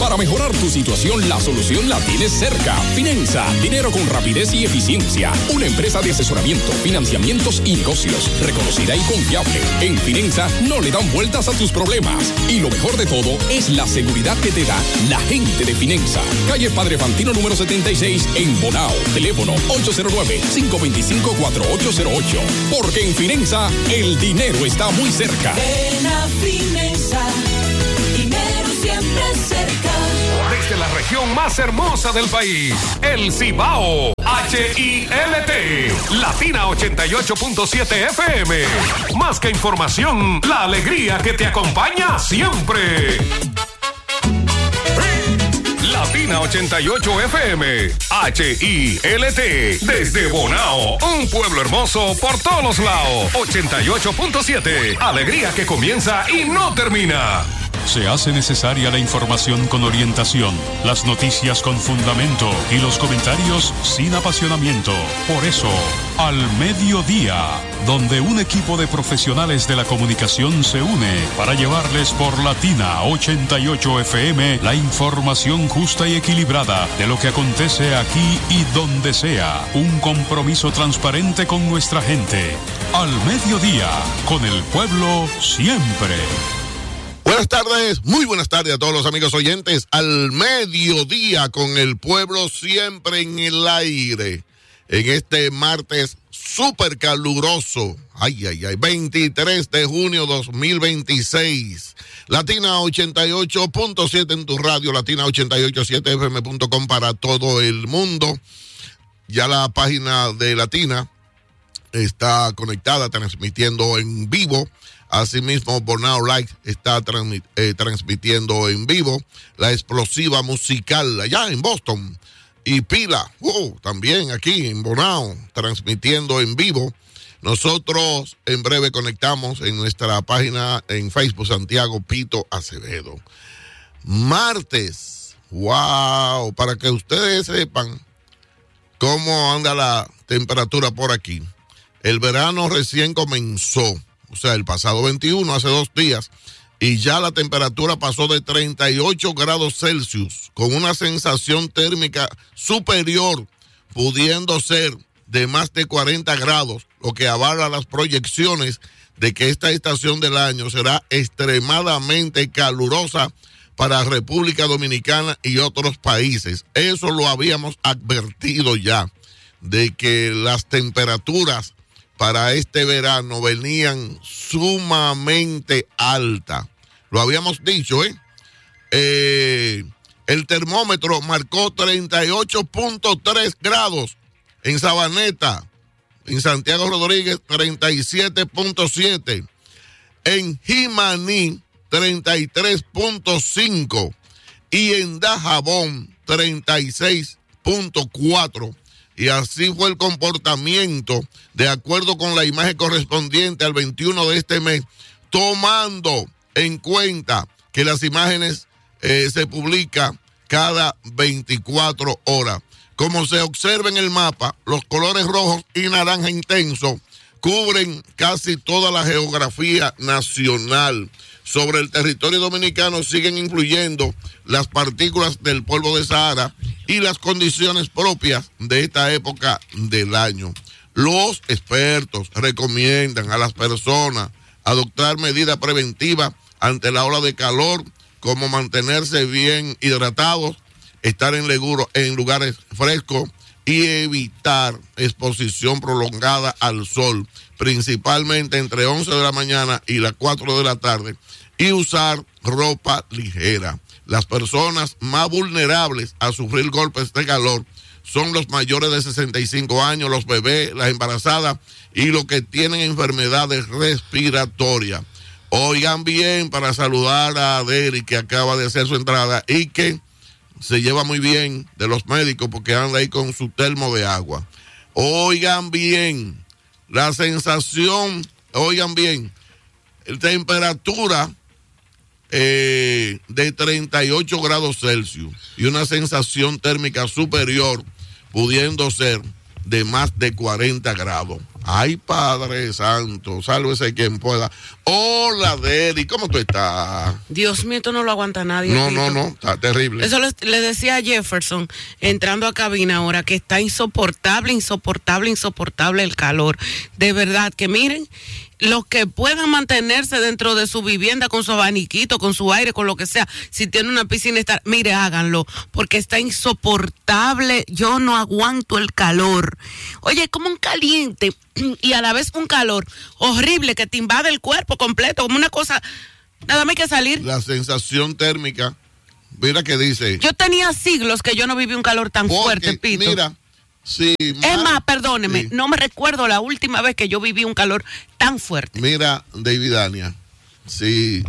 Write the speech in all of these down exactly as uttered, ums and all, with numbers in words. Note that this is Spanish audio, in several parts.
Para mejorar tu situación, la solución la tienes cerca. Finanza, dinero con rapidez y eficiencia. Una empresa de asesoramiento, financiamientos y negocios. Reconocida y confiable. En Finanza no le dan vueltas a tus problemas. Y lo mejor de todo es la seguridad que te da la gente de Finanza. Calle Padre Fantino número setenta y seis en Bonao. Teléfono ocho cero nueve, cinco dos cinco, cuatro ocho cero ocho. Porque en Finanza el dinero está muy cerca. Ven a Finanza, dinero siempre cerca. Desde la región más hermosa del país, el Cibao, H I L T, Latina ochenta y ocho punto siete F M. Más que información, la alegría que te acompaña siempre. Latina ochenta y ocho F M, H I L T, desde Bonao, un pueblo hermoso por todos los lados. ochenta y ocho punto siete, alegría que comienza y no termina. Se hace necesaria la información con orientación, las noticias con fundamento y los comentarios sin apasionamiento. Por eso, Al Mediodía, donde un equipo de profesionales de la comunicación se une para llevarles por Latina ochenta y ocho F M la información justa y equilibrada de lo que acontece aquí y donde sea. Un compromiso transparente con nuestra gente. Al Mediodía, con el pueblo siempre. Buenas tardes, muy buenas tardes a todos los amigos oyentes. Al Mediodía, con el pueblo siempre en el aire. En este martes súper caluroso, ay, ay, ay, veintitrés de junio dos mil veintiséis. Latina ochenta y ocho punto siete en tu radio, Latina ochenta y ocho punto siete F M punto com para todo el mundo. Ya la página de Latina está conectada, transmitiendo en vivo. Asimismo, Bonao Live está transmit, eh, transmitiendo en vivo la explosiva musical allá en Boston. Y Pila, uh, también aquí en Bonao, transmitiendo en vivo. Nosotros en breve conectamos en nuestra página en Facebook, Santiago Pito Acevedo. Martes, wow, para que ustedes sepan cómo anda la temperatura por aquí. El verano recién comenzó. O sea, el pasado veintiuno, hace dos días, y ya la temperatura pasó de treinta y ocho grados Celsius, con una sensación térmica superior, pudiendo ser de más de cuarenta grados, lo que avala las proyecciones de que esta estación del año será extremadamente calurosa para República Dominicana y otros países. Eso lo habíamos advertido ya, de que las temperaturas para este verano venían sumamente altas. Lo habíamos dicho, ¿eh? eh el termómetro marcó treinta y ocho punto tres grados en Sabaneta, en Santiago Rodríguez treinta y siete punto siete, en Jimaní treinta y tres punto cinco y en Dajabón treinta y seis punto cuatro. Y así fue el comportamiento de acuerdo con la imagen correspondiente al veintiuno de este mes, tomando en cuenta que las imágenes eh, se publican cada veinticuatro horas. Como se observa en el mapa, los colores rojos y naranja intenso cubren casi toda la geografía nacional. Sobre el territorio dominicano siguen influyendo las partículas del polvo de Sahara y las condiciones propias de esta época del año. Los expertos recomiendan a las personas adoptar medidas preventivas ante la ola de calor, como mantenerse bien hidratados, estar en, leguro, en lugares frescos y evitar exposición prolongada al sol, principalmente entre once de la mañana y las cuatro de la tarde, y usar ropa ligera. Las personas más vulnerables a sufrir golpes de calor son los mayores de sesenta y cinco años, los bebés, las embarazadas y los que tienen enfermedades respiratorias. Oigan bien, para saludar a Derek, que acaba de hacer su entrada y que se lleva muy bien de los médicos porque anda ahí con su termo de agua. Oigan bien, la sensación, oigan bien, la temperatura eh, de treinta y ocho grados Celsius y una sensación térmica superior, pudiendo ser de más de cuarenta grados. Ay, Padre Santo, sálvese quien pueda. Hola, Deli, ¿cómo tú estás? Dios mío, esto no lo aguanta nadie. No, Tito. no, no, está terrible. Eso le, le decía a Jefferson, entrando a cabina ahora, que está insoportable, insoportable, insoportable el calor. De verdad, que miren, los que puedan mantenerse dentro de su vivienda con su abaniquito, con su aire, con lo que sea, si tiene una piscina, está, mire, háganlo, porque está insoportable. Yo no aguanto el calor. Oye, como un caliente y a la vez un calor horrible que te invade el cuerpo completo, como una cosa, nada más hay que salir. La sensación térmica, mira que dice. Yo tenía siglos que yo no viví un calor tan porque, fuerte, Pito. Mira, sí. Es más, perdóneme, sí. No me recuerdo la última vez que yo viví un calor tan fuerte. Mira, David Ania, si,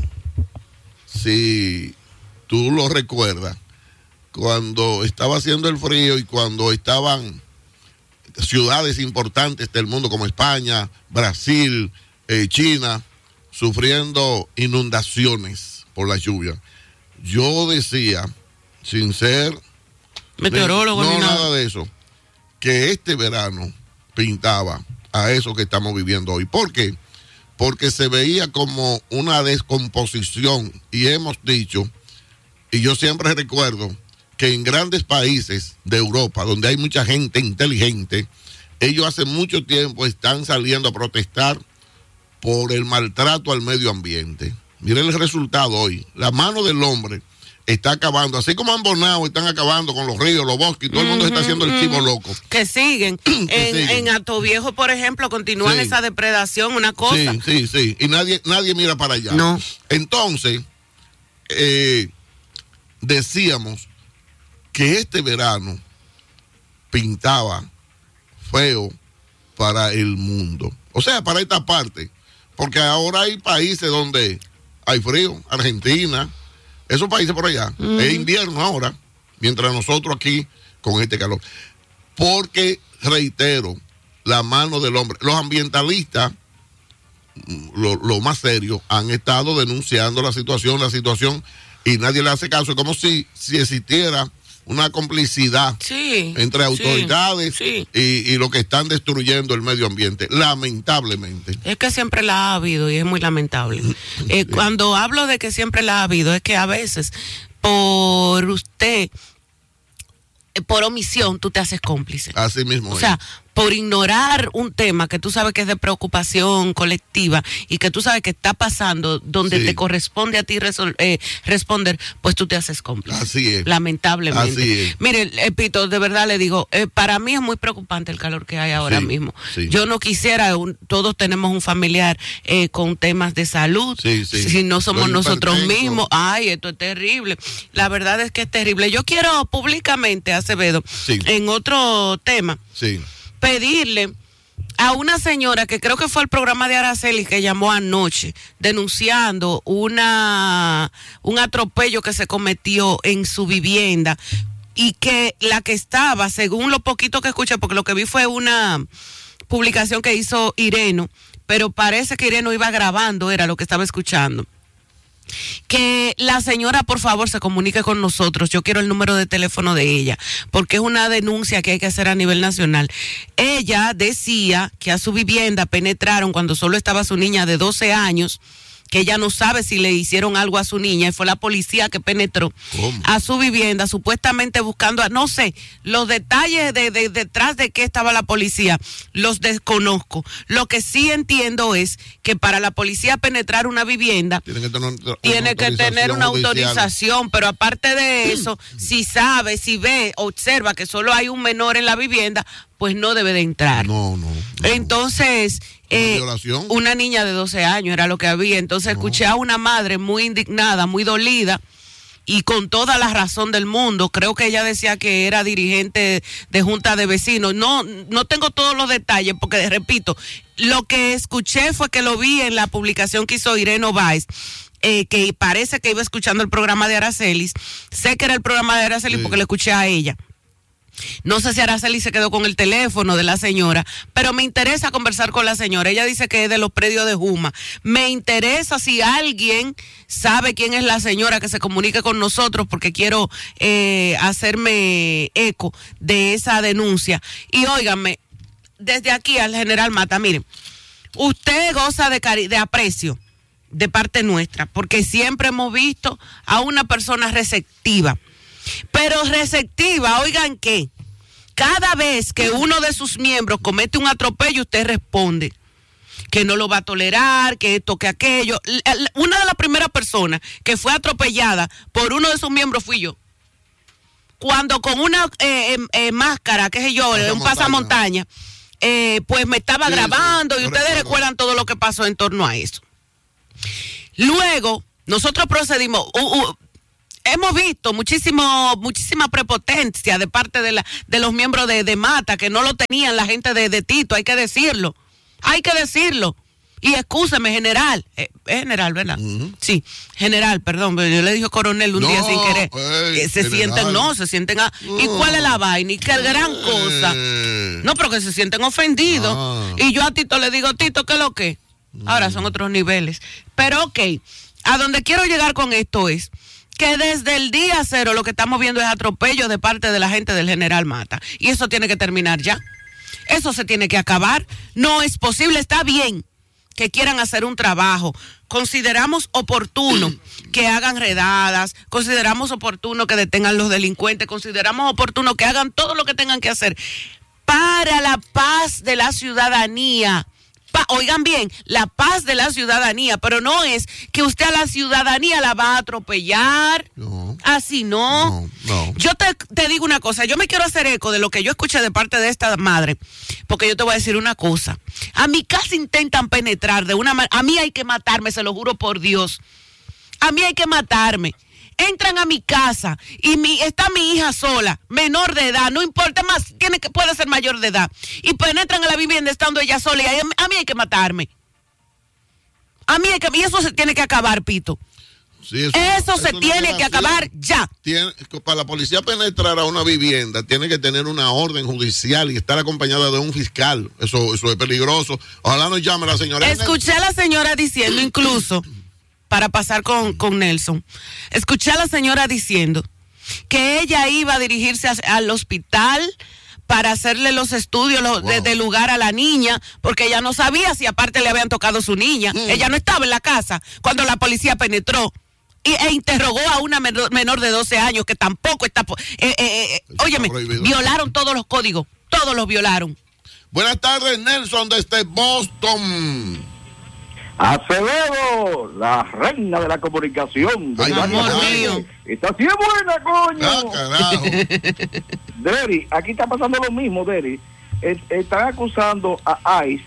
si tú lo recuerdas, cuando estaba haciendo el frío y cuando estaban ciudades importantes del mundo como España, Brasil, eh, China, sufriendo inundaciones por la lluvia, yo decía, sin ser meteorólogo, no, ni nada. nada de eso, que este verano pintaba a eso que estamos viviendo hoy. ¿Por qué? Porque se veía como una descomposición, y hemos dicho, y yo siempre recuerdo que en grandes países de Europa, donde hay mucha gente inteligente, ellos hace mucho tiempo están saliendo a protestar por el maltrato al medio ambiente. Miren el resultado hoy. La mano del hombre está acabando, así como en Bonao están acabando con los ríos, los bosques, y todo el mundo uh-huh, está haciendo el chivo uh-huh. loco. Que siguen. que en, siguen. En Atoviejo, por ejemplo, continúan sí. esa depredación, una cosa. Sí, sí, sí. Y nadie, nadie mira para allá. No. Entonces, eh, decíamos que este verano pintaba feo para el mundo. O sea, para esta parte. Porque ahora hay países donde hay frío, Argentina, esos países por allá, mm. es invierno ahora, mientras nosotros aquí con este calor. Porque, reitero, la mano del hombre, los ambientalistas, lo, lo más serio, han estado denunciando la situación, la situación, y nadie le hace caso. Es como si, si existiera una complicidad sí, entre autoridades sí, sí. Y, y lo que están destruyendo el medio ambiente, lamentablemente. Es que siempre la ha habido y es muy lamentable. eh, sí. Cuando hablo de que siempre la ha habido, es que a veces por usted, por omisión, tú te haces cómplice. Así mismo. O es. sea, por ignorar un tema que tú sabes que es de preocupación colectiva y que tú sabes que está pasando donde sí. te corresponde a ti resol- eh, responder, pues tú te haces cómplice. Así es. Lamentablemente. Así es. Mire, eh, Pito, de verdad le digo, eh, para mí es muy preocupante el calor que hay ahora sí, mismo. Sí. Yo no quisiera, un, todos tenemos un familiar eh, con temas de salud. Sí, sí. Si no somos Los nosotros mismos, ay, esto es terrible. La verdad es que es terrible. Yo quiero públicamente, Acevedo, sí. en otro tema, sí. pedirle a una señora que creo que fue al programa de Araceli que llamó anoche denunciando una un atropello que se cometió en su vivienda y que la que estaba, según lo poquito que escuché, porque lo que vi fue una publicación que hizo Ireno, pero parece que Ireno iba grabando, era lo que estaba escuchando. Que la señora por favor se comunique con nosotros. Yo quiero el número de teléfono de ella porque es una denuncia que hay que hacer a nivel nacional. Ella decía que a su vivienda penetraron cuando solo estaba su niña de doce años, que ella no sabe si le hicieron algo a su niña, y fue la policía que penetró ¿Cómo? a su vivienda, supuestamente buscando, a, no sé, los detalles de, de detrás de qué estaba la policía, los desconozco. Lo que sí entiendo es que para la policía penetrar una vivienda, tiene que tener una, tiene que tener una autorización, pero aparte de eso, si sabe, si ve, observa que solo hay un menor en la vivienda, pues no debe de entrar. No, no. no. Entonces, eh, una niña de doce años era lo que había. Entonces no. escuché a una madre muy indignada, muy dolida y con toda la razón del mundo. Creo que ella decía que era dirigente de junta de vecinos. No, no tengo todos los detalles porque, repito, lo que escuché fue que lo vi en la publicación que hizo Irene Báez. Eh, que parece que iba escuchando el programa de Aracelis. Sé que era el programa de Aracelis sí. porque le escuché a ella. No sé si Araceli se quedó con el teléfono de la señora, pero me interesa conversar con la señora. Ella dice que es de los predios de Juma. Me interesa si alguien sabe quién es la señora, que se comunique con nosotros, porque quiero eh, hacerme eco de esa denuncia. Y óiganme, desde aquí al general Mata, miren, usted goza de, cari de aprecio de parte nuestra, porque siempre hemos visto a una persona receptiva. Pero receptiva, oigan qué, cada vez que uno de sus miembros comete un atropello, usted responde que no lo va a tolerar, que esto, que aquello. Una de las primeras personas que fue atropellada por uno de sus miembros fui yo. Cuando con una eh, eh, máscara, qué sé yo, Pasa un pasamontaña, eh, pues me estaba sí, grabando sí, y ustedes recuerdo. recuerdan todo lo que pasó en torno a eso. Luego, nosotros procedimos, uh, uh, hemos visto muchísimo, muchísima prepotencia de parte de, la, de los miembros de, de Mata, que no lo tenían la gente de, de Tito, hay que decirlo, hay que decirlo. Y excúseme, general, eh, es general, ¿verdad? Uh-huh. Sí, general, perdón, yo le dije coronel un no, día sin querer. Ey, eh, se general. sienten, no, se sienten, a, uh, ¿y cuál es la vaina? ¿Y qué gran cosa? Eh, no, pero que se sienten ofendidos. Ah. Y yo a Tito le digo, Tito, ¿qué es lo que? Uh-huh. Ahora son otros niveles. Pero ok, a donde quiero llegar con esto es que desde el día cero lo que estamos viendo es atropello de parte de la gente del general Mata. Y eso tiene que terminar ya. Eso se tiene que acabar. No es posible, está bien que quieran hacer un trabajo, consideramos oportuno que hagan redadas, consideramos oportuno que detengan los delincuentes, consideramos oportuno que hagan todo lo que tengan que hacer para la paz de la ciudadanía. Pa, oigan bien, la paz de la ciudadanía, pero no es que usted a la ciudadanía la va a atropellar. No. Así no. No, no. Yo te, te digo una cosa, yo me quiero hacer eco de lo que yo escuché de parte de esta madre, porque yo te voy a decir una cosa. A mi casa intentan penetrar de una manera, a mí hay que matarme, se lo juro por Dios. A mí hay que matarme. Entran a mi casa y mi, está mi hija sola, menor de edad, no importa más, tiene que, puede ser mayor de edad, y penetran a la vivienda estando ella sola y a, a mí hay que matarme. A mí hay que, y eso se tiene que acabar, Pito. Sí, eso, eso se tiene que acabar ya. Tiene, para la policía penetrar a una vivienda tiene que tener una orden judicial y estar acompañada de un fiscal. Eso, eso es peligroso. Ojalá nos llame la señora. Escuché a la señora diciendo incluso, para pasar con, con Nelson, escuché a la señora diciendo que ella iba a dirigirse a, al hospital para hacerle los estudios los, wow. de, de lugar a la niña, porque ella no sabía si aparte le habían tocado su niña. Mm. Ella no estaba en la casa cuando la policía penetró y, e interrogó a una menor, menor de doce años que tampoco está... Eh, eh, eh, óyeme, violaron todos los códigos, todos los violaron. Buenas tardes, Nelson, desde Boston. Acevedo, la reina de la comunicación. Ay, amor mío. Está así es buena, coño. Ah, carajo. Deri, aquí está pasando lo mismo, Deri. Es, están acusando a ICE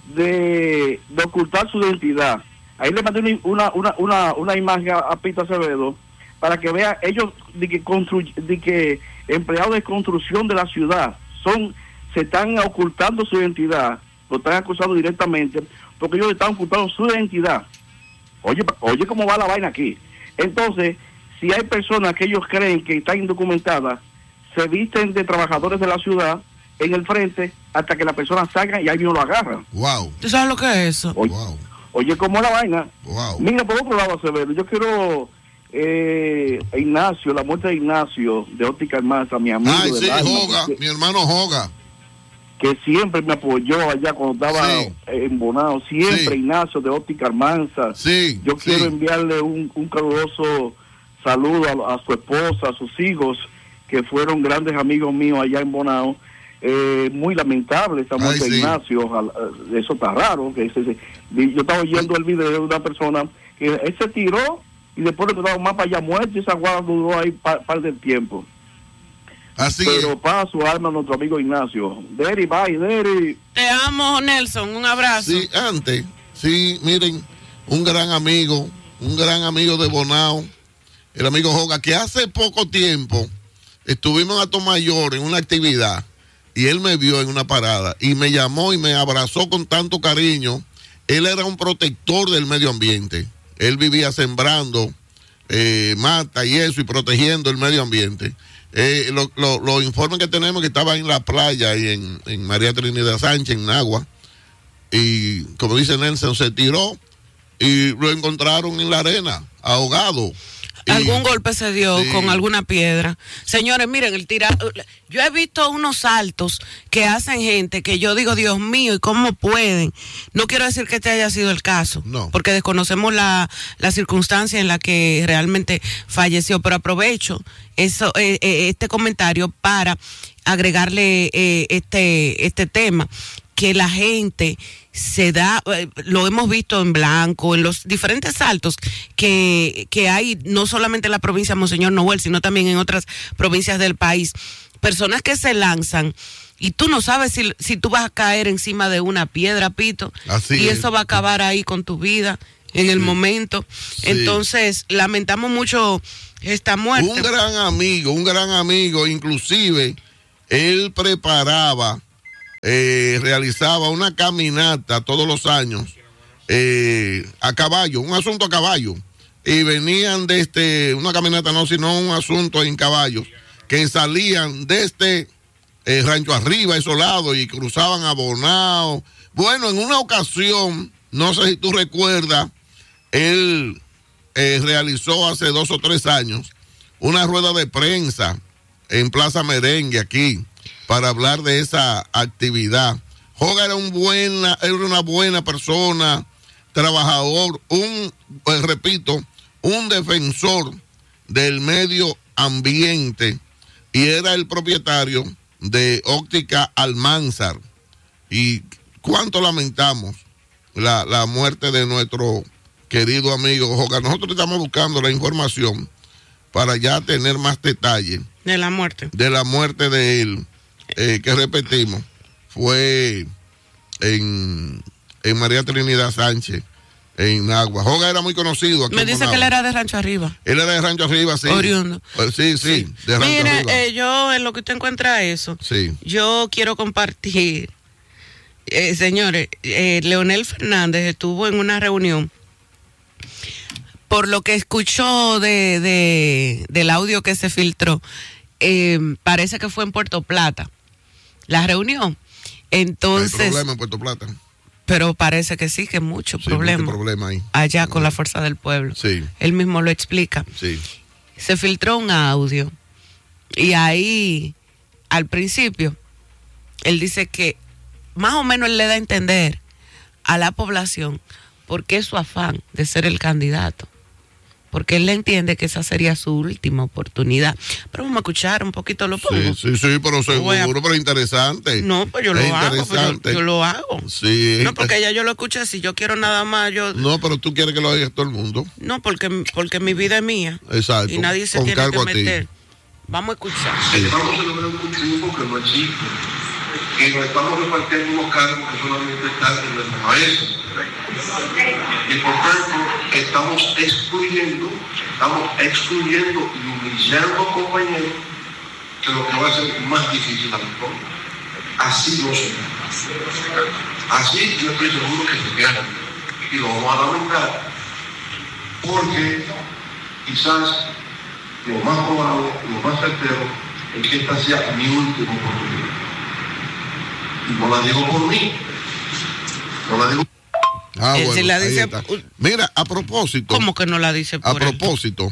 de, de ocultar su identidad. Ahí le mandé una, una, una, una imagen a, a Pito Acevedo para que vea ellos de que, construy, de que empleados de construcción de la ciudad son se están ocultando su identidad, lo están acusando directamente porque ellos están ocultando su identidad. Oye, oye cómo va la vaina aquí. Entonces, si hay personas que ellos creen que están indocumentadas, se visten de trabajadores de la ciudad en el frente hasta que la persona salga y ahí mismo lo agarran. Wow. ¿Tú sabes lo que es eso? Oye, wow. Oye, ¿cómo es la vaina? Wow. Mira, por otro lado, Acevedo, yo quiero eh, Ignacio, la muerte de Ignacio de Óptica Almanza, mi amigo. Ay, de sí, alma, Joga, que, mi hermano Joga. Que siempre me apoyó allá cuando estaba sí. en Bonao. Siempre, sí. Ignacio de Óptica Almanza. Sí, yo quiero sí. enviarle un, un caluroso saludo a, a su esposa, a sus hijos, que fueron grandes amigos míos allá en Bonao. Eh, muy lamentable esa muerte de sí. Ignacio. Ojalá, eso está raro. Que ese, ese, yo estaba oyendo el video de una persona que él se tiró y después le quedaba más para allá muerto y esa guarda duró ahí par, par del tiempo. Así Pero es. para su alma nuestro amigo Ignacio. Deri, bye, Deri. Te amo, Nelson, un abrazo. Sí, antes, sí, miren, un gran amigo, un gran amigo de Bonao, el amigo Joga, que hace poco tiempo estuvimos en Atomayor en una actividad y él me vio en una parada y me llamó y me abrazó con tanto cariño. Él era un protector del medio ambiente. Él vivía sembrando eh, mata y eso y protegiendo el medio ambiente. Eh, Los lo, lo informes que tenemos que estaba en la playa y en, en María Trinidad Sánchez, en Nagua, y como dice Nelson, se tiró y lo encontraron en la arena, ahogado. Y, algún golpe se dio sí. con alguna piedra. Señores, miren, el tirar, yo he visto unos saltos que hacen gente que yo digo, Dios mío, ¿y cómo pueden? No quiero decir que este haya sido el caso, no. porque desconocemos la, la circunstancia en la que realmente falleció, pero aprovecho eso, eh, eh, este comentario para agregarle eh, este, este tema, que la gente se da, eh, lo hemos visto en Blanco, en los diferentes saltos que, que hay, no solamente en la provincia de Monseñor Noel, sino también en otras provincias del país, personas que se lanzan y tú no sabes si, si tú vas a caer encima de una piedra, Pito, Así y es. eso va a acabar ahí con tu vida en el Sí. momento. Sí. Entonces, lamentamos mucho esta muerte. Un gran amigo, un gran amigo, inclusive él preparaba, eh, realizaba una caminata todos los años eh, a caballo, un asunto a caballo, y venían desde, una caminata no, sino un asunto en caballos, que salían desde eh, Rancho Arriba, esos lados, y cruzaban a Bonao. Bueno, en una ocasión, no sé si tú recuerdas, él eh, realizó hace dos o tres años una rueda de prensa en Plaza Merengue aquí para hablar de esa actividad. Joga era, un buena, era una buena persona, trabajador, un, pues, repito, un defensor del medio ambiente, y era el propietario de Óptica Almanzar. Y cuánto lamentamos la, la muerte de nuestro querido amigo Joga. Nosotros estamos buscando la información para ya tener más detalles De la muerte. de la muerte de él, eh, que repetimos, fue en, en María Trinidad Sánchez, en Agua. Joga era muy conocido aquí. Me en dice Bonao. que él era de Rancho Arriba. Él era de Rancho Arriba, sí. Oriundo. Eh, Sí, sí, de Rancho Mire, Arriba. eh, yo en lo que usted encuentra eso, Sí. yo quiero compartir, eh, señores, eh, Leonel Fernández estuvo en una reunión, por lo que escuchó de, de, del audio que se filtró, eh, parece que fue en Puerto Plata, la reunión. Entonces, Hay problema en Puerto Plata. pero parece que sí, que mucho Sí, problema mucho problema ahí. allá con la fuerza del pueblo. Sí, Él mismo lo explica. sí. Se filtró un audio y ahí, al principio, él dice que más o menos él le da a entender a la población por qué es su afán de ser el candidato, porque él le entiende que esa sería su última oportunidad. Pero vamos a escuchar un poquito, lo pongo. Sí, sí, sí, pero Lo voy a- seguro, pero interesante. No, pues yo lo Es hago, pues yo, interesante. yo lo hago. Sí. No, porque ya yo lo escuché, si yo quiero nada más, yo... No, pero tú quieres que lo oiga todo el mundo. No, porque, porque mi vida es mía. Exacto. Y nadie se Con tiene que cargo a ti. meter. Vamos a escuchar. Estamos celebrando un triunfo que no existe. Y nos estamos repartiendo unos cargos que solamente están en nuestra cabeza. Y por tanto, estamos excluyendo, estamos excluyendo y humillando compañeros, que lo que va a ser más difícil la victoria. Así lo será. Así yo estoy seguro que se quedan. Y lo vamos a lamentar. Porque quizás lo más probable, lo más certero, es que esta sea mi última oportunidad. Y no la digo por mí, no la digo. Ah, Él bueno, sí la ahí dice- está. Mira, a propósito, ¿Cómo que no la dice a por él? propósito,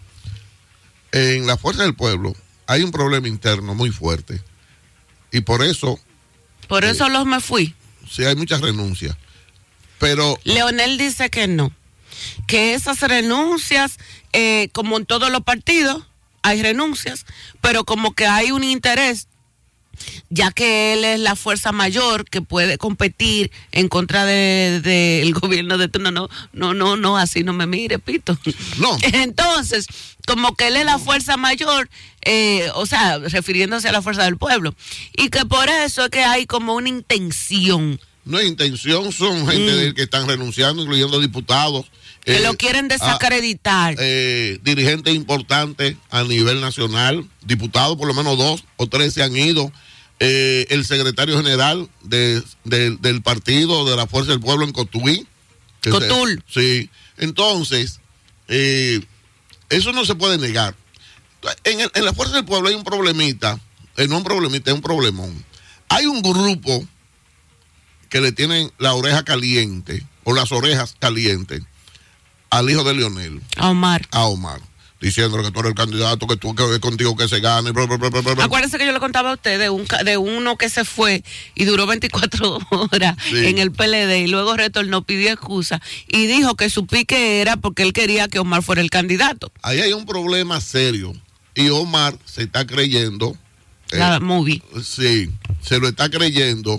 en la Fuerza del Pueblo hay un problema interno muy fuerte. Y por eso, Por eso los me fui. sí hay muchas renuncias. Pero, Leonel dice que no, que esas renuncias, eh, como en todos los partidos, hay renuncias, pero como que hay un interés, ya que él es la fuerza mayor que puede competir en contra del de, del gobierno de turno. No, no, no, no, así no me mire, Pito. No. Entonces, como que él es la fuerza mayor, eh, o sea, refiriéndose a la fuerza del pueblo, y que por eso es que hay como una intención. no hay intención, son gente Mm. de- que están renunciando, incluyendo diputados. Que eh, lo quieren desacreditar. eh, dirigentes importantes a nivel nacional, diputados, por lo menos dos o tres se han ido. Eh, el secretario general de, de- del partido de la Fuerza del Pueblo en Cotuí. que se- Cotul. sí. Entonces, eh, eso no se puede negar. En, el- en la Fuerza del Pueblo hay un problemita, eh, no un problemita, es un problemón. Hay un grupo que le tienen la oreja caliente o las orejas calientes al hijo de Leonel, A Omar. a Omar. diciendo que tú eres el candidato, que tú que es contigo que se gane. Bla, bla, bla, bla, bla. Acuérdense que yo le contaba a usted de, un, de uno que se fue y duró veinticuatro horas sí. en el P L D y luego retornó, pidió excusa y dijo que su pique era porque él quería que Omar fuera el candidato. Ahí hay un problema serio y Omar se está creyendo. La eh, movie. Sí, se lo está creyendo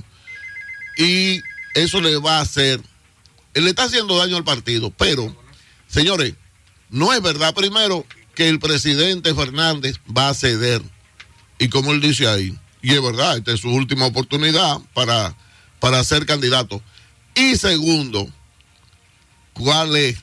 y eso le va a hacer, él le está haciendo daño al partido, pero, señores, no es verdad, primero, que el presidente Fernández va a ceder. Y como él dice ahí, y es verdad, esta es su última oportunidad para, para ser candidato. Y segundo, ¿cuál es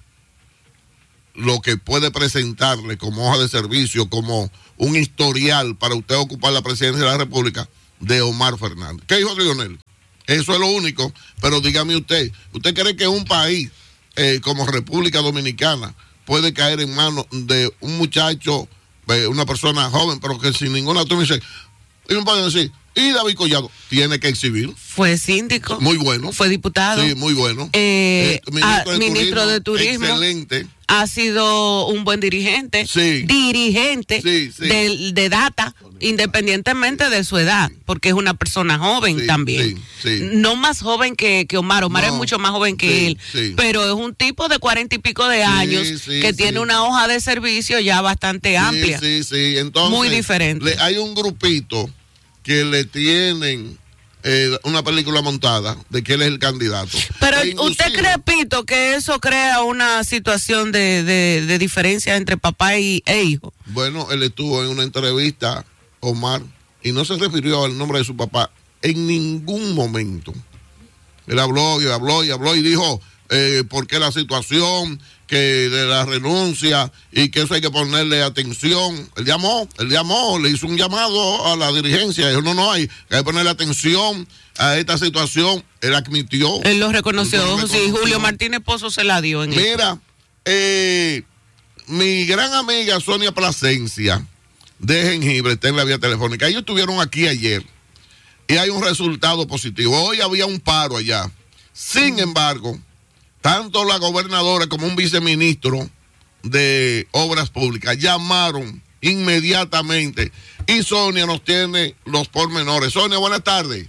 lo que puede presentarle como hoja de servicio, como un historial para usted ocupar la presidencia de la República de Omar Fernández? ¿Qué dijo Lionel? Eso es lo único, pero dígame usted, ¿usted cree que un país eh, como República Dominicana puede caer en manos de un muchacho, eh, una persona joven, pero que sin ninguna tú me dice, y me pueden decir, y David Collado tiene que exhibir? Fue síndico. Muy bueno. Fue diputado. Sí, muy bueno. Eh, eh, ministro, a, de, ministro turismo, de Turismo. Excelente. Ha sido un buen dirigente. Sí. Dirigente sí, sí. De, de data, independientemente de su edad, porque es una persona joven sí, también. Sí, sí. No más joven que, que Omar. Omar no, es mucho más joven que sí, él. Sí. Pero es un tipo de cuarenta y pico de años sí, sí, que sí. tiene una hoja de servicio ya bastante amplia. Sí, sí, sí. Entonces, muy diferente. Le, hay un grupito que le tienen eh, una película montada de que él es el candidato. Pero ¿usted cree, Pito, que eso crea una situación de, de, de diferencia entre papá y, e hijo? Bueno, él estuvo en una entrevista, Omar, y no se refirió al nombre de su papá en ningún momento. Él habló y habló y habló y dijo eh, por qué la situación, que de la renuncia y que eso hay que ponerle atención. Él llamó, él llamó, le hizo un llamado a la dirigencia. Dijo, no, no, hay, hay que ponerle atención a esta situación. Él admitió. Él lo reconoció, él lo reconoció. Sí, Julio Martínez Pozo se la dio en Mira, eh, mi gran amiga Sonia Plasencia de Jengibre está en la vía telefónica. Ellos estuvieron aquí ayer y hay un resultado positivo. Hoy había un paro allá. Sin embargo, tanto la gobernadora como un viceministro de Obras Públicas llamaron inmediatamente y Sonia nos tiene los pormenores. Sonia, buenas tardes.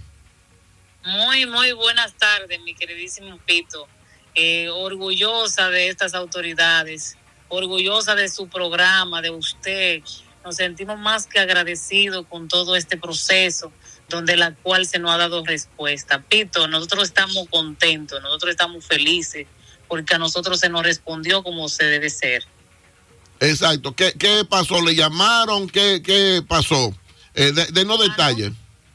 Muy, muy buenas tardes, mi queridísimo Pito. Eh, orgullosa de estas autoridades, orgullosa de su programa, de usted. Nos sentimos más que agradecidos con todo este proceso donde la cual se nos ha dado respuesta. Pito, nosotros estamos contentos, nosotros estamos felices, porque a nosotros se nos respondió como se debe ser. Exacto. ¿Qué, qué pasó? ¿Le llamaron? ¿Qué, qué pasó? Eh, de, de no detalles.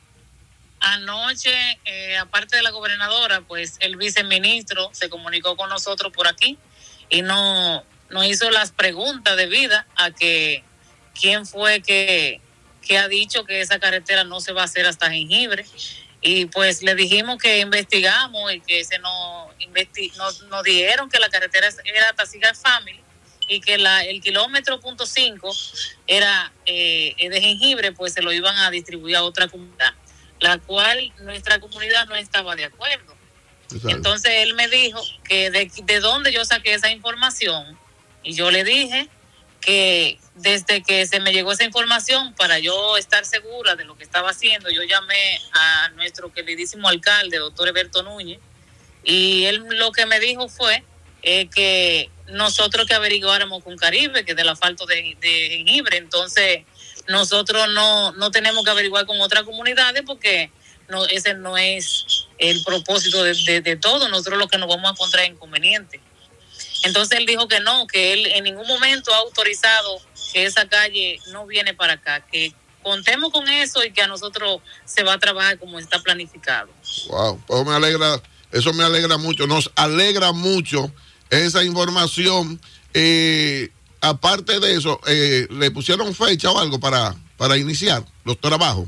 Anoche, eh, aparte de la gobernadora, pues el viceministro se comunicó con nosotros por aquí y no, nos hizo las preguntas debidas a que quién fue que... que ha dicho que esa carretera no se va a hacer hasta Jengibre, y pues le dijimos que investigamos y que se nos, investi- nos, nos dijeron que la carretera era hasta Cigar Family y que la, el kilómetro punto cinco era eh, de Jengibre, pues se lo iban a distribuir a otra comunidad, la cual nuestra comunidad no estaba de acuerdo. Exacto. Entonces él me dijo que de, de dónde yo saqué esa información, y yo le dije que desde que se me llegó esa información, para yo estar segura de lo que estaba haciendo, yo llamé a nuestro queridísimo alcalde, doctor Eberto Núñez, y él lo que me dijo fue eh, que nosotros que averiguáramos con Caribe, que del asfalto de, de Jengibre, entonces nosotros no, no tenemos que averiguar con otras comunidades porque no, ese no es el propósito de, de, de todo, nosotros lo que nos vamos a encontrar es inconveniente. Entonces él dijo que no, que él en ningún momento ha autorizado que esa calle no viene para acá, que contemos con eso y que a nosotros se va a trabajar como está planificado. Wow, pues me alegra, eso me alegra mucho, nos alegra mucho esa información. Eh, aparte de eso, eh, ¿le pusieron fecha o algo para, para iniciar los trabajos?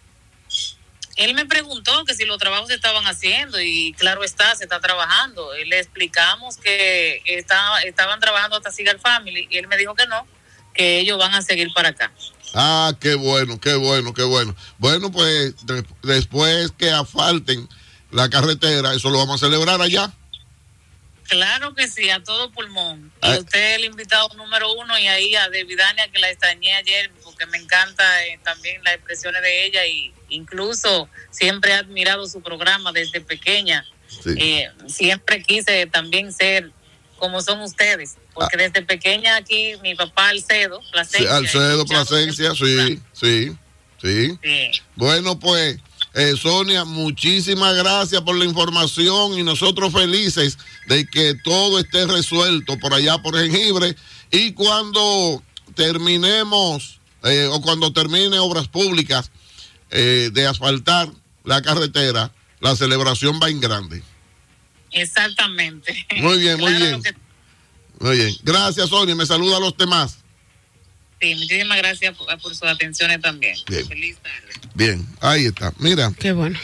Él me preguntó que si los trabajos se estaban haciendo y claro está, se está trabajando. Le explicamos que está, estaban trabajando hasta Cigar Family y él me dijo que no, que ellos van a seguir para acá. Ah, qué bueno, qué bueno, qué bueno. Bueno, pues de, después que asfalten la carretera, eso lo vamos a celebrar allá. Claro que sí, a todo pulmón. Y Ah. usted es el invitado número uno, y ahí a Davidania, que la extrañé ayer porque me encanta eh, también las expresiones de ella, y incluso siempre he admirado su programa desde pequeña. Sí. Eh, siempre quise también ser como son ustedes, porque Ah. desde pequeña aquí mi papá Alcedo, Sí, Plasencia. Alcedo, escuchaba Plasencia, siempre sí, su sí, sí. programa. Sí. Bueno, pues, eh, Sonia, muchísimas gracias por la información y nosotros felices de que todo esté resuelto por allá por Jengibre, y cuando terminemos eh, o cuando termine Obras Públicas eh, de asfaltar la carretera, la celebración va en grande. Exactamente. Muy bien, muy Claro bien. que Muy bien. Gracias, Sonia. Me saluda a los demás. sí, muchísimas gracias por, por sus atenciones también. Bien. Feliz tarde. Bien, ahí está. Mira, Qué bueno.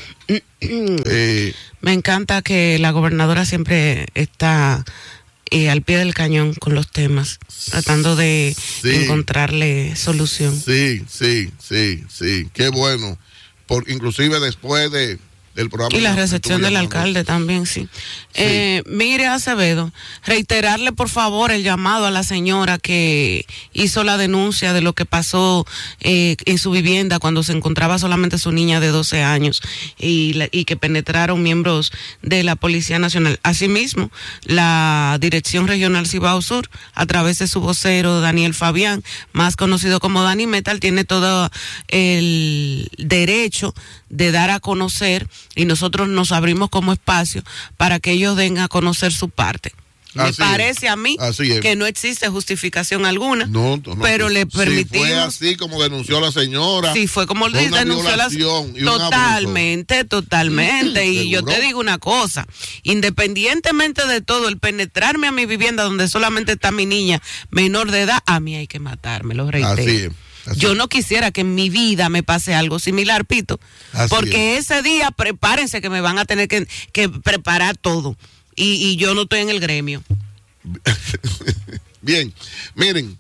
eh, Me encanta que la gobernadora siempre está eh, al pie del cañón con los temas, tratando de Sí. encontrarle solución. sí, sí, sí, sí. Qué bueno. Por, inclusive después de, del programa. Y la que recepción estuvo del llamando. alcalde también, sí. Eh, mire, Acevedo, reiterarle por favor el llamado a la señora que hizo la denuncia de lo que pasó eh, en su vivienda cuando se encontraba solamente su niña de doce años y, la- y que penetraron miembros de la Policía Nacional. Asimismo, la Dirección Regional Cibao Sur, a través de su vocero Daniel Fabián, más conocido como Dani Metal, tiene todo el derecho de dar a conocer, y nosotros nos abrimos como espacio para que ellos den a conocer su parte. Me Así es. parece a mí Así es. que no existe justificación alguna, No, no, no. pero le Si fue permitimos. así como denunció la señora. Sí, fue como fue le una denunció la violación y un abuso. totalmente, totalmente. Y yo ¿Seguro? te digo una cosa, independientemente de todo, el penetrarme a mi vivienda donde solamente está mi niña menor de edad, a mí hay que matarme, lo reitero. Así es. Así Yo es. no quisiera que en mi vida me pase algo similar, Pito, Así porque ese día prepárense que me van a tener que, que preparar todo, y, y yo no estoy en el gremio. Bien, miren,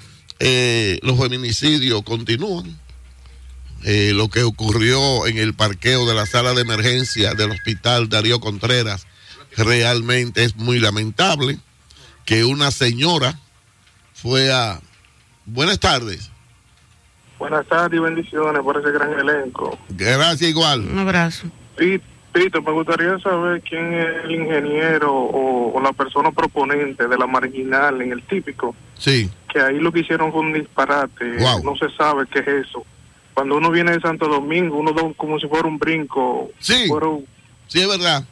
eh, los feminicidios continúan. Eh, lo que ocurrió en el parqueo de la sala de emergencia del hospital Darío Contreras realmente es muy lamentable. Que una señora fue a... Buenas tardes. Buenas tardes y bendiciones por ese gran elenco. Gracias igual. Un abrazo. Pi- Pito, me gustaría saber quién es el ingeniero o, o la persona proponente de la marginal en el típico, Sí, que ahí lo que hicieron fue un disparate. Wow. No se sabe qué es eso. Cuando uno viene de Santo Domingo, uno da un- como si fuera un brinco. Sí. Fuera un- sí es verdad.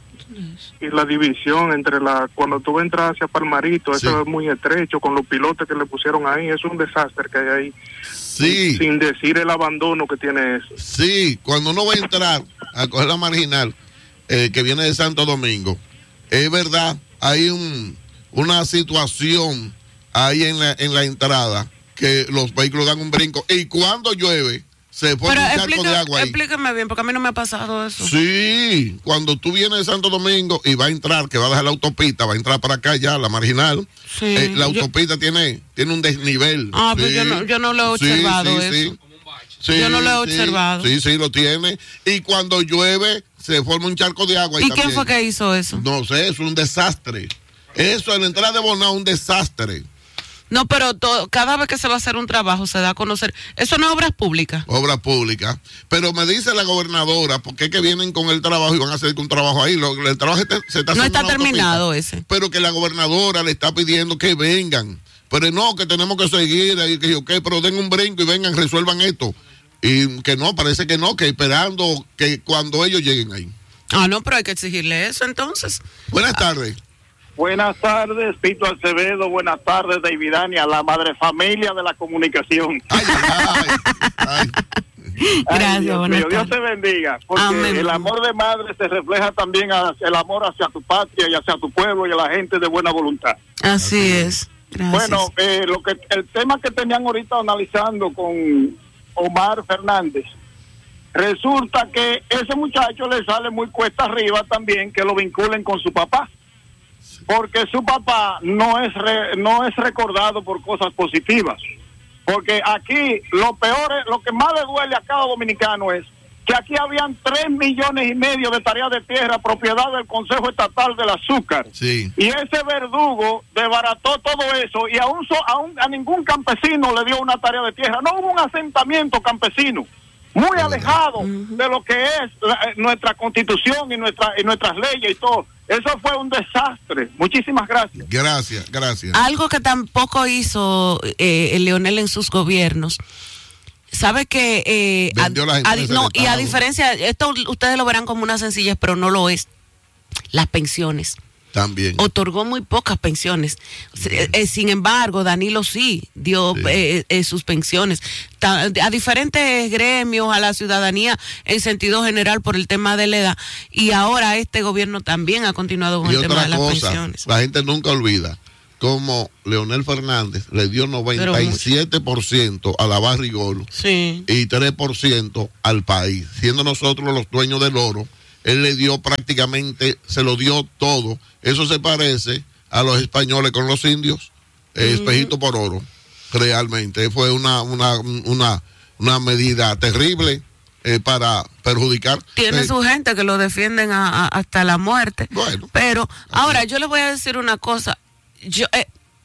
y la división entre la... Cuando tú entras hacia Palmarito, Sí. eso es muy estrecho, con los pilotes que le pusieron ahí, es un desastre que hay ahí. Sí, Sin decir el abandono que tiene eso. sí. Cuando uno va a entrar a coger la marginal eh, que viene de Santo Domingo, es verdad, hay un, una situación ahí en la, en la entrada que los vehículos dan un brinco y cuando llueve se pone Pero un charco de explica, agua ahí. explícame bien, porque a mí no me ha pasado eso. Sí, cuando tú vienes de Santo Domingo y va a entrar, que va a dejar la autopista, va a entrar para acá ya, la marginal, Sí, eh, la yo- autopista tiene, tiene un desnivel. Ah, pues Sí. yo no- yo no lo he Sí, observado sí, eso. sí. Sí, Yo no lo he sí, observado. Sí, sí, lo tiene. Y cuando llueve, se forma un charco de agua. ahí ¿Y quién también. fue que hizo eso? No sé, es un desastre. Eso en la entrada de Bonao, un desastre. No, pero to- cada vez que se va a hacer un trabajo se da a conocer. Eso no es obras públicas. Obra pública. Pero me dice la gobernadora, porque es que vienen con el trabajo y van a hacer un trabajo ahí. Lo- el trabajo está- se está No haciendo está en la terminado autopista, ese. Pero que la gobernadora le está pidiendo que vengan. Pero no, que tenemos que seguir. Y que ok, pero den un brinco y vengan, resuelvan esto. Y que no, parece que no, que esperando que cuando ellos lleguen ahí. Ah, no, pero hay que exigirle eso entonces. Buenas tardes. Buenas tardes, Pito Acevedo. Buenas tardes, Davidania, la madre familia de la comunicación. Ay, ay, ay. Ay, Gracias, Dios buenas mío, Dios tardes. te bendiga. Porque Amén. el amor de madre se refleja también hacia el amor hacia tu patria y hacia tu pueblo y a la gente de buena voluntad. Así es. Gracias. Bueno, eh, lo que el tema que tenían ahorita analizando con Omar Fernández, resulta que ese muchacho le sale muy cuesta arriba también que lo vinculen con su papá, porque su papá no es re- no es recordado por cosas positivas, porque aquí lo peor es, lo que más le duele a cada dominicano es que aquí habían tres millones y medio de tareas de tierra propiedad del Consejo Estatal del Azúcar. Sí. Y ese verdugo desbarató todo eso y a, un so, a, un, a ningún campesino le dio una tarea de tierra. No hubo un asentamiento campesino, muy alejado uh-huh. de lo que es la, nuestra constitución y, nuestra, y nuestras leyes y todo. Eso fue un desastre. Muchísimas gracias. Gracias, gracias. Algo que tampoco hizo eh, el Leonel en sus gobiernos. Sabe que eh, a, a, no, y a diferencia, esto ustedes lo verán como una sencillez, pero no lo es. Las pensiones. También. Otorgó muy pocas pensiones. Eh, eh, sin embargo, Danilo sí dio sí. Eh, eh, sus pensiones Ta, a diferentes gremios, a la ciudadanía en sentido general por el tema de la edad. Y ahora este gobierno también ha continuado con y el tema de las cosa, pensiones. La gente nunca olvida como Leonel Fernández le dio noventa y siete por ciento a la Barrigol sí. y tres por ciento al país. Siendo nosotros los dueños del oro, él le dio prácticamente, se lo dio todo. Eso se parece a los españoles con los indios, eh, mm. espejito por oro. Realmente fue una, una, una, una medida terrible eh, para perjudicar. Tiene eh, su gente que lo defienden a, a, hasta la muerte. Bueno, pero ahora yo le voy a decir una cosa. Yo eh,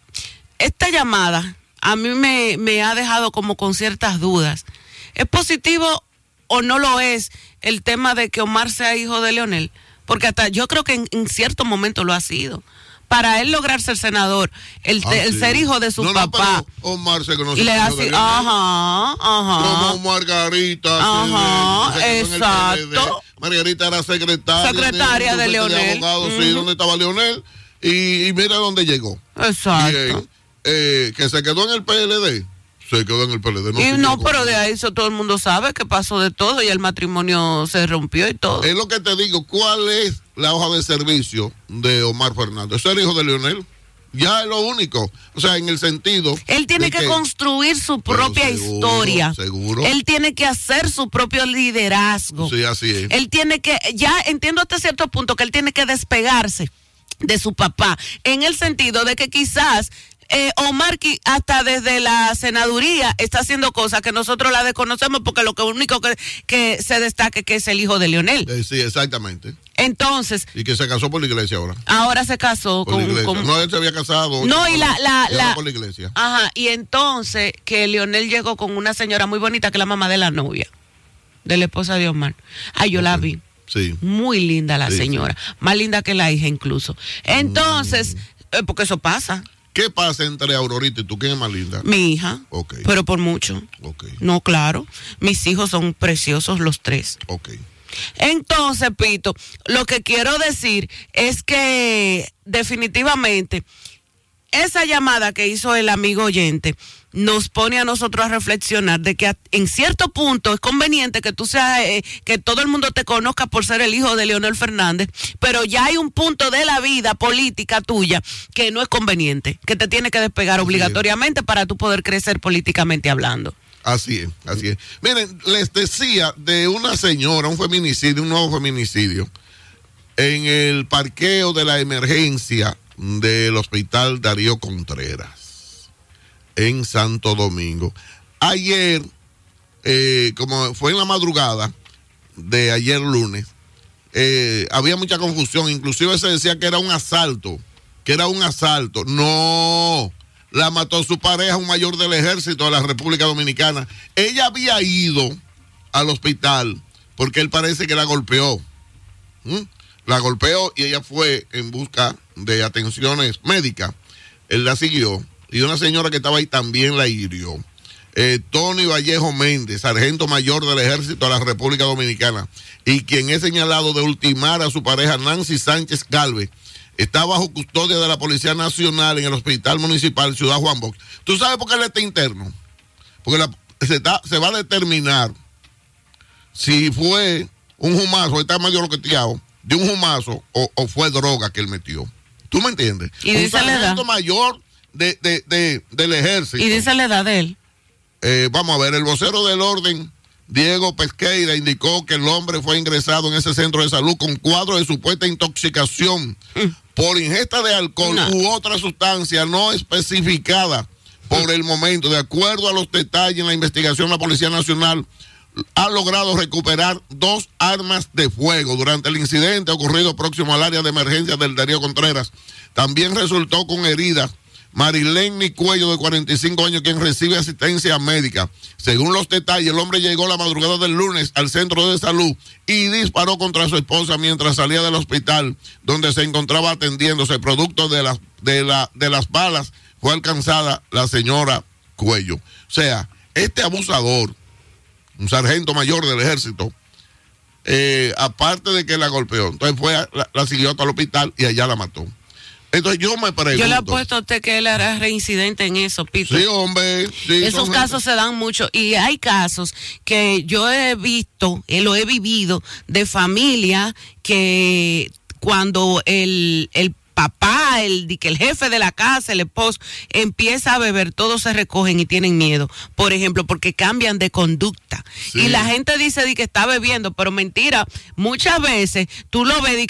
esta llamada a mí me, me ha dejado como con ciertas dudas. ¿Es positivo o no lo es el tema de que Omar sea hijo de Leonel? Porque hasta yo creo que en, en cierto momento lo ha sido. Para él lograr ser senador, el, ah, el sí. ser hijo de su no, papá. No, Omar se conoce le hace, de ajá, ajá. Como Margarita. Ajá, se, exacto. Margarita era secretaria. Secretaria de, de Leonel. De abogado, uh-huh. Sí, donde estaba Leonel. Y, y mira dónde llegó. Exacto. Bien, eh, que se quedó en el P L D. Se quedó en el P L D. No y no, pero de ahí eso todo el mundo sabe que pasó de todo y el matrimonio se rompió y todo. Es lo que te digo. ¿Cuál es la hoja de servicio de Omar Fernández? Ser hijo de Leonel. Ya es lo único. O sea, en el sentido. Él tiene que, que construir su propia seguro, historia. Seguro. Él tiene que hacer su propio liderazgo. Sí, así es. Él tiene que, ya entiendo hasta cierto punto que él tiene que despegarse de su papá, en el sentido de que quizás eh, Omar hasta desde la senaduría está haciendo cosas que nosotros la desconocemos porque lo que único que, que se destaca es que es el hijo de Leonel. Eh, sí, exactamente. Entonces. Y que se casó por la iglesia ahora. Ahora se casó por con, la con. No, él se había casado. No, y la. la, la por la iglesia. Ajá, y entonces que Leonel llegó con una señora muy bonita que es la mamá de la novia, de la esposa de Omar. Ay, yo okay. la vi. Sí. Muy linda la sí, señora, sí. Más linda que la hija incluso. Entonces, mm. eh, porque eso pasa. ¿Qué pasa entre Aurorita y tú? ¿Quién es más linda? Mi hija. Ok. Pero por mucho. Ok. No, claro. Mis hijos son preciosos los tres. Ok. Entonces, Pito, lo que quiero decir es que definitivamente esa llamada que hizo el amigo oyente nos pone a nosotros a reflexionar de que en cierto punto es conveniente que tú seas, eh, que todo el mundo te conozca por ser el hijo de Leonel Fernández, pero ya hay un punto de la vida política tuya que no es conveniente, que te tiene que despegar así obligatoriamente es. Para tú poder crecer políticamente hablando. Así es, así es. Miren, les decía de una señora, un feminicidio, un nuevo feminicidio, en el parqueo de la emergencia del Hospital Darío Contreras, en Santo Domingo. Ayer, eh, como fue en la madrugada de ayer lunes, eh, había mucha confusión, inclusive se decía que era un asalto, que era un asalto. No, la mató su pareja, un mayor del ejército de la República Dominicana. Ella había ido al hospital porque él parece que la golpeó. ¿Mm? La golpeó y ella fue en busca de atenciones médicas. Él la siguió y una señora que estaba ahí también la hirió. Eh, Tony Vallejo Méndez, sargento mayor del ejército de la República Dominicana, y quien es señalado de ultimar a su pareja Nancy Sánchez Galvez, está bajo custodia de la Policía Nacional en el Hospital Municipal Ciudad Juan Bosch. ¿Tú sabes por qué él está interno? Porque la, se, está, se va a determinar si fue un humazo, está medio loqueteado, de un humazo o, o fue droga que él metió. ¿Tú me entiendes? ¿Y un dice la edad mayor de, de, de, del ejército? ¿Y dice la edad de él? Eh, vamos a ver, el vocero del orden, Diego Pesqueira, indicó que el hombre fue ingresado en ese centro de salud con cuadro de supuesta intoxicación mm. por ingesta de alcohol no. u otra sustancia no especificada por mm. el momento. De acuerdo a los detalles en la investigación, la Policía Nacional ha logrado recuperar dos armas de fuego durante el incidente ocurrido próximo al área de emergencia del Darío Contreras. También resultó con heridas Marilene Cuello, de cuarenta y cinco años, quien recibe asistencia médica. Según los detalles, el hombre llegó la madrugada del lunes al centro de salud y disparó contra su esposa mientras salía del hospital donde se encontraba atendiéndose. Producto de las, de la, de las balas fue alcanzada la señora Cuello. O sea, este abusador, un sargento mayor del ejército, eh, aparte de que la golpeó, entonces fue a, la, la siguió hasta el hospital y allá la mató. Entonces yo me pregunto. Yo le apuesto a usted que él hará reincidente en eso, Pito. Sí, hombre. Sí, esos casos gente. se dan mucho. Y hay casos que yo he visto, eh, lo he vivido, de familia que cuando el, el papá, el, que el jefe de la casa, el esposo, empieza a beber, todos se recogen y tienen miedo. Por ejemplo, porque cambian de conducta. Sí. Y la gente dice di que está bebiendo, pero mentira. Muchas veces tú lo ves